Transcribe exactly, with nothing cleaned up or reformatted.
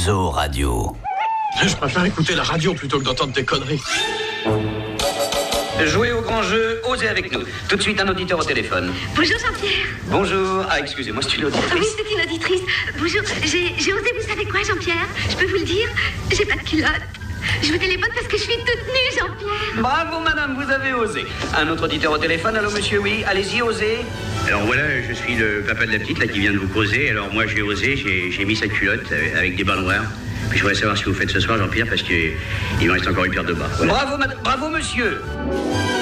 Zo Radio. Je préfère écouter la radio plutôt que d'entendre des conneries. Jouez au grand jeu, osez avec nous. Tout de suite, un auditeur au téléphone. Bonjour Jean-Pierre. Bonjour. Ah, excusez-moi, c'est une auditrice. Ah oui, c'est une auditrice. Bonjour, j'ai, j'ai osé, vous savez quoi, Jean-Pierre? Je peux vous le dire, j'ai pas de culotte. Je vous téléphone parce que je suis toute nue, Jean-Pierre. Bravo, madame, vous avez osé. Un autre auditeur au téléphone. Allô, monsieur, oui. Allez-y, osez. Alors voilà, je suis le papa de la petite, là, qui vient de vous causer. Alors moi, j'ai osé, j'ai, j'ai mis sa culotte avec des bas noirs. Puis je voudrais savoir ce que vous faites ce soir, Jean-Pierre, parce qu'il me reste encore une paire de bas. Voilà. Bravo, madame. Bravo, monsieur.